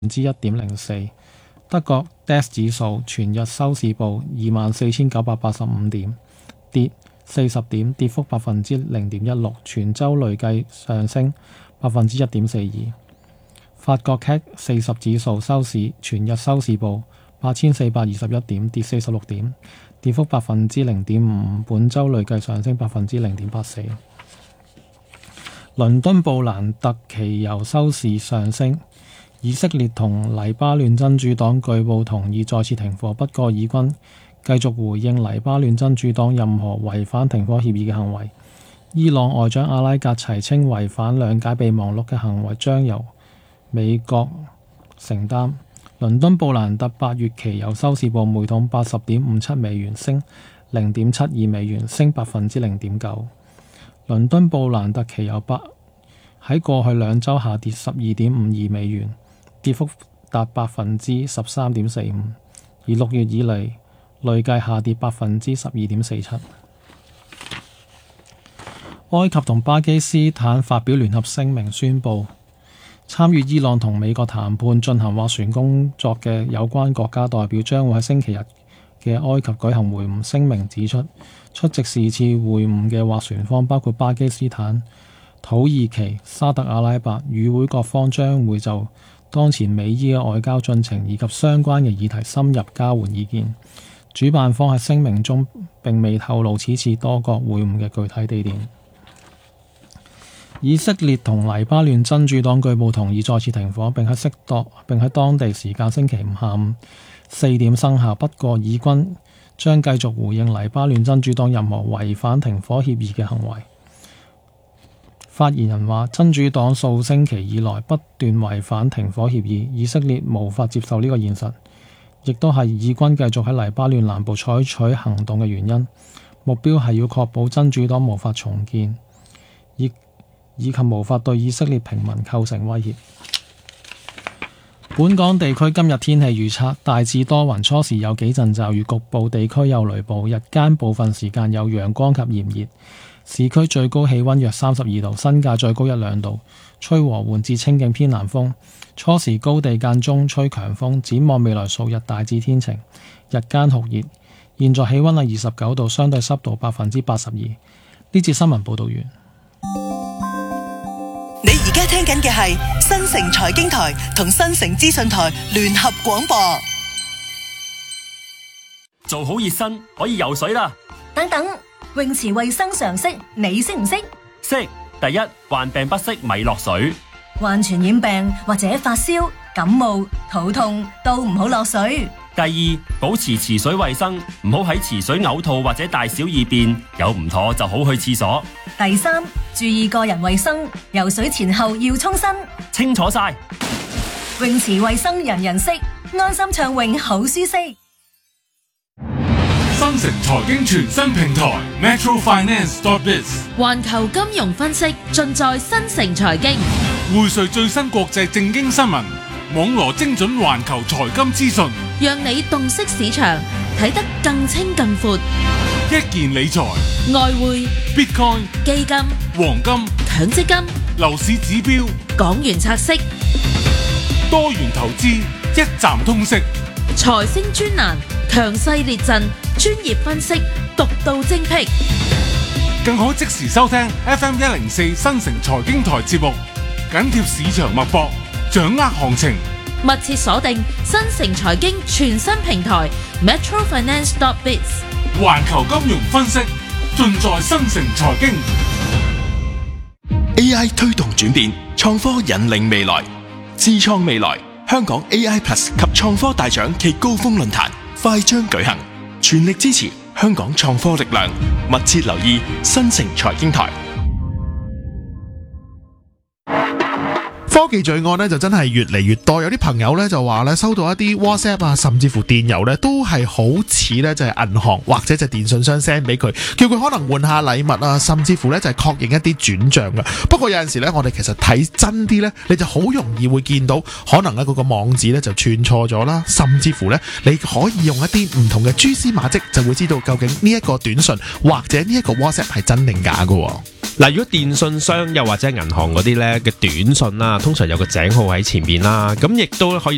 1.04%。德國 DAX 指數全日收市報24,985點，跌40點，跌幅0.16%，全周累計上升1.42%。法國 CAC 40指數全日收市報8,421點，跌46點，跌幅0.55%，本周累計上升0.84%。倫敦布蘭特期油收市上升，以色列同黎巴嫩真主黨據報同意再次停火，不過以軍繼續回應黎巴嫩真主黨任何違反停火協議嘅行為。伊朗外長阿拉格齊稱違反諒解備忘錄嘅行為將由美國承擔。倫敦布蘭特8月期油收市報每桶80.57美元，升0.72美元，升0.9%。倫敦布蘭特期油喺過去2週下跌12.52美元，跌幅達13.45%，而6月以嚟累計下跌12.47%。埃及同巴基斯坦發表聯合聲明，宣布參與伊朗同美國談判進行斡旋工作嘅有關國家代表將會喺星期日嘅埃及舉行會晤。聲明指出，出席是次會晤嘅斡旋方包括巴基斯坦、土耳其、沙特阿拉伯，與會各方將會就當前美伊嘅外交進程以及相關嘅議題深入交換意見。主辦方喺聲明中並未透露此次多國會晤嘅具體地點。以色列同黎巴嫩真主黨據報同意再次停火，並喺當地時間星期五下午4點生效。不過，以軍將繼續回應黎巴嫩真主黨任何違反停火協議嘅行為。發言人話：真主黨數星期以來不斷違反停火協議，以色列無法接受呢個現實，亦都係以軍繼續喺黎巴嫩南部採取行動嘅原因。目標係要確保真主黨無法重建，以及無法對以色列平民構成威脅。本港地區今日天氣預測大致多雲，初時有幾陣驟雨，局部地區有雷暴，日間部分時間有陽光及炎熱。市區最高氣溫約32度，新界最高1-2度，吹和緩至清勁偏南風。初時高地間中吹強風。展望未來數日大致天晴，日間酷熱。現在氣溫係29度，相對濕度82%。呢節新聞報道完。 你而家聽緊嘅係新城財經台同新城資訊台聯合廣播。 做好熱身可以游水啦。 等等，泳池衛生常識你識唔識？ 識。第一，患病不適咪落水。 患傳染病或者發燒、感冒、肚痛都唔好落水。 第二，保持池水衛生，唔好喺池水嘔吐或者大小二便，有唔妥就好去廁所。 第三，注意個人衛生，游水前後要沖身。 清楚晒。 泳池衛生人人識，安心暢泳好舒適。 新城財經全新平台 metrofinance.biz， 環球金融分析盡在新城財經， 匯萃最新國際政經新聞，網羅精準環球財金資訊， 讓你洞悉市場，睇得更清更闊。 一件理財、 外匯、 Bitcoin、 基金、 黃金、 強積金、 樓市指標、 港元拆息、 多元投資，一站通識。 財星專欄，強勢列陣，專業分析，獨到精闢， 更可即時收聽 FM 104新城財經台節目，緊貼市場脈搏，掌握行情。 密切鎖定新城財經全新平台 metrofinance.biz， 環球金融分析盡在新城財經。 AI 推動轉變，創科引領未來，智創未來。香港 AI Plus 及創科大獎暨高峰論壇快將舉行，全力支持香港創科力量，密切留意新城財經台。 科技罪案咧就真係越嚟越多，有啲朋友咧就話咧收到一啲 WhatsApp 啊，甚至乎電郵咧都係好似咧就係銀行或者就電信商 send 俾佢，叫佢可能換下禮物啊，甚至乎咧就係確認一啲轉賬嘅。不過有陣時咧，我哋其實睇真啲咧，你就好容易會見到可能咧嗰個網址咧就串錯咗啦，甚至乎咧你可以用一啲唔同嘅蛛絲馬跡就會知道究竟呢一個短信或者呢一個 WhatsApp 係真定假嘅。 嗱，如果電信商又或者銀行嗰啲咧嘅短信啦，通常有個井號喺前面啦，咁亦都可以